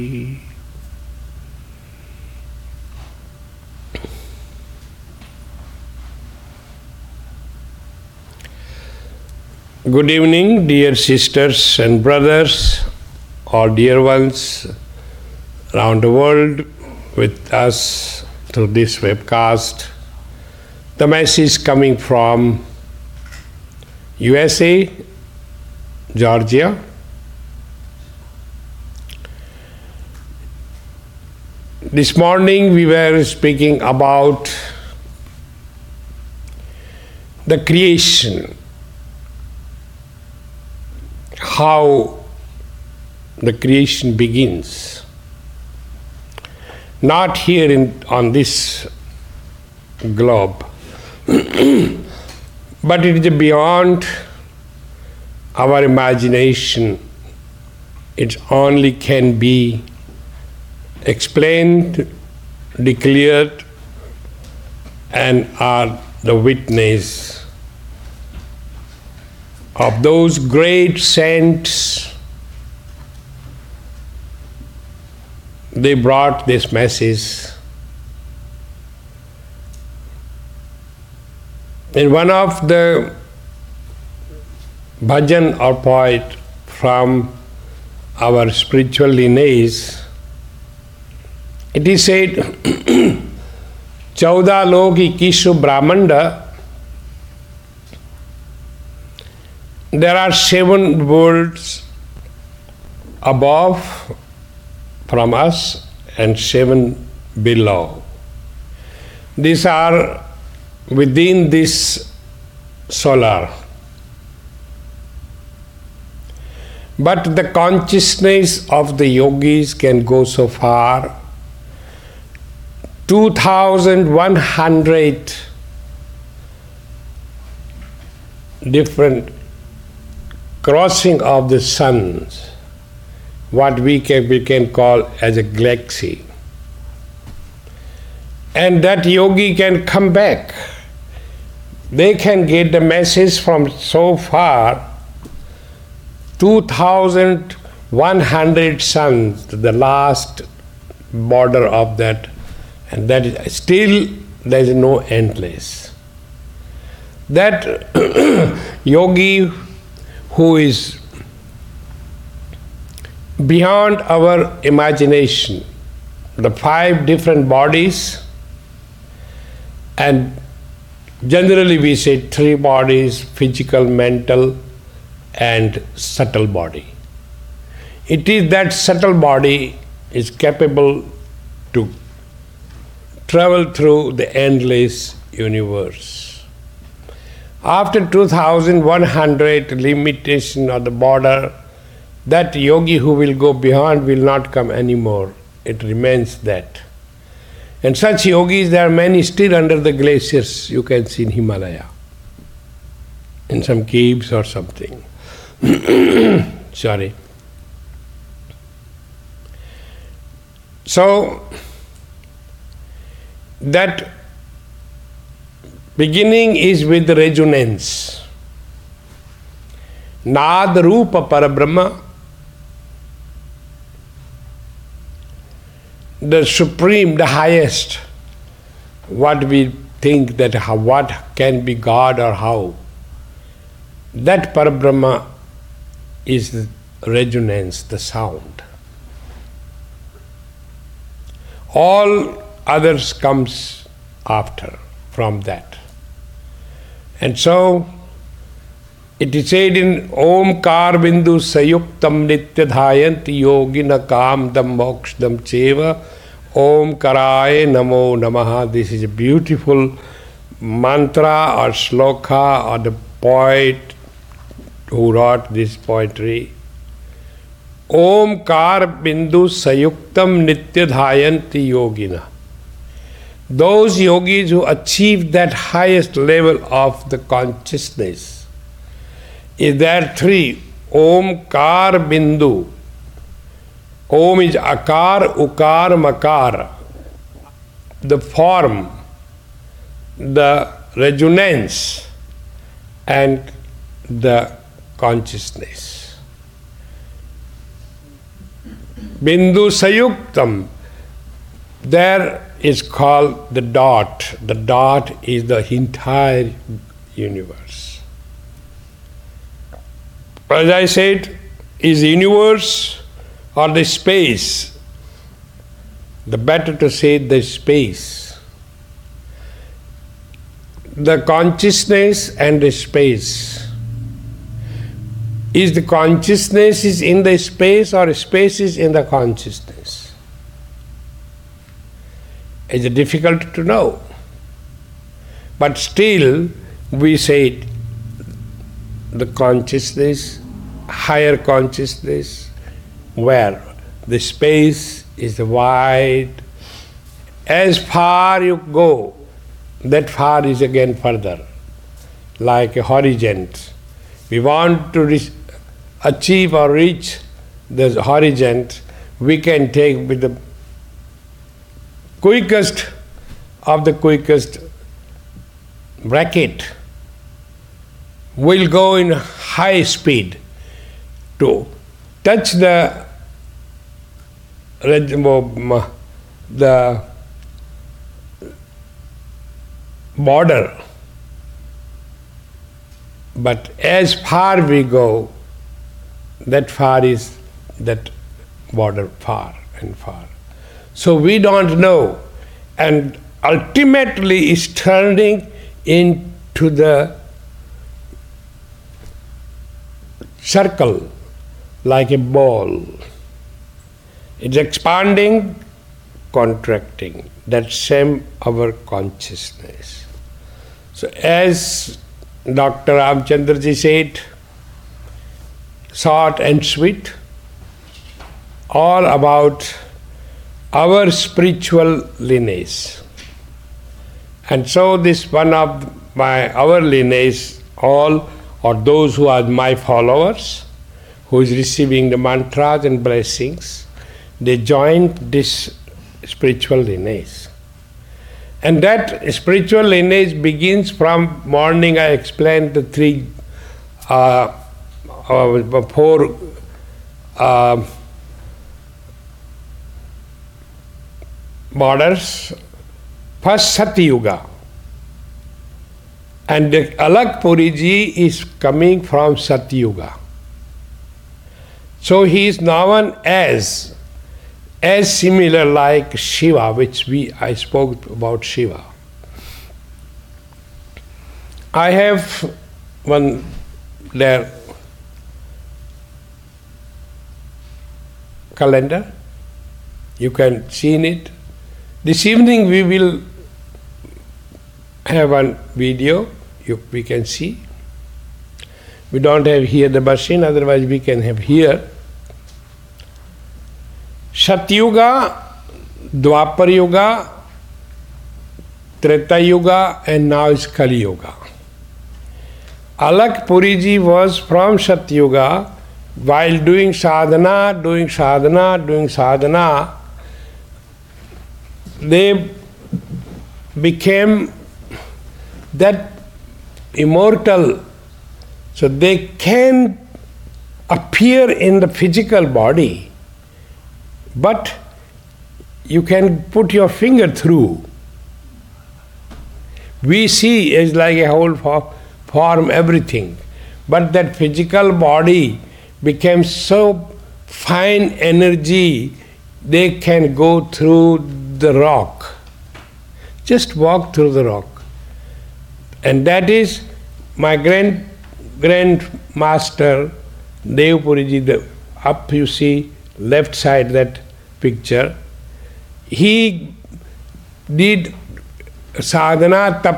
Good evening, dear sisters and brothers, all dear ones around the world with us through this webcast. The message coming from USA, Georgia. This morning we were speaking about the creation, how the creation begins. Not here on this globe, but it is beyond our imagination. It only can be explained, declared, and are the witness of those great saints. They brought this message. In one of the bhajan or poet from our spiritual lineage, it is said, "Chauda log ikishu brahmanda." There are 7 worlds above from us and 7 below. These are within this solar. But the consciousness of the yogis can go so far. 2,100 different crossing of the suns, what we can call as a galaxy. And that yogi can come back. They can get the message from so far, 2,100 suns, the last border of that, and that is still there is no endless. That yogi who is beyond our imagination, the 5 different bodies, and generally we say 3 bodies: physical, mental, and subtle body. It is that subtle body is capable to travel through the endless universe. After 2,100 limitation of the border, that yogi who will go beyond will not come anymore. It remains that. And such yogis, there are many still under the glaciers you can see in Himalaya, in some caves or something. Sorry. So, that beginning is with resonance. Nad Rupa Parabrahma, the supreme, the highest, what we think that what can be God or how, that Parabrahma is the resonance, the sound. All others comes after, from that. And so, it is said in Omkar Bindu Sayuktam Nityadhayanti Yogina Kamdam Mokshadam Cheva Omkaraye Namo Namaha. This is a beautiful mantra or shloka or the poet who wrote this poetry. Omkar Bindu Sayuktam Nityadhayanti Yogina. Those yogis who achieve that highest level of the consciousness, is there 3. Omkar Bindu. Om is Akar, Ukar, Makar. The form, the resonance, and the consciousness. Bindu Sayuktam. There is called the dot. The dot is the entire universe. As I said, is universe or the space? The better to say the space. The consciousness and the space. Is the consciousness is in the space or space is in the consciousness? It's difficult to know. But still we say the consciousness, higher consciousness, where the space is wide. As far you go, that far is again further, like a horizon. We want to achieve or reach the horizon, we can take with the quickest of the quickest bracket. We'll go in high speed to touch the border. But as far we go, that far is that border far and far. So we don't know, and ultimately is turning into the circle like a ball. It's expanding, contracting. That's same our consciousness. So as Dr. Ramchandraji said, short and sweet, all about our spiritual lineage. And so this one of our lineage, all or those who are my followers, who is receiving the mantras and blessings, they joined this spiritual lineage. And that spiritual lineage begins from morning. I explained the four borders. First Satyuga. And Alak Puriji is coming from Satyuga. So he is known as similar like Shiva, which I spoke about Shiva. I have one there calendar. You can see in it. This evening we will have one video we can see. We don't have here the machine, otherwise we can have here. Satyuga, Dwapar Yuga, Treta Yuga, and now is Kali Yuga. Alak Puriji was from Satyuga. While doing sadhana, they became that immortal, so they can appear in the physical body, but you can put your finger through. We see is like a whole form, everything, but that physical body became so fine energy, they can go through the rock. Just walk through the rock. And that is my grandmaster Dev Puriji, up you see, left side that picture. He did sadhana, tap